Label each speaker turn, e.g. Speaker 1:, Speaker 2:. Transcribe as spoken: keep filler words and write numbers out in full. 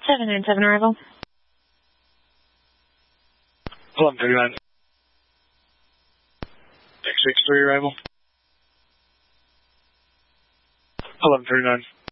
Speaker 1: seven nine seven arrival.
Speaker 2: eleven thirty-nine. X six three arrival. eleven thirty-nine.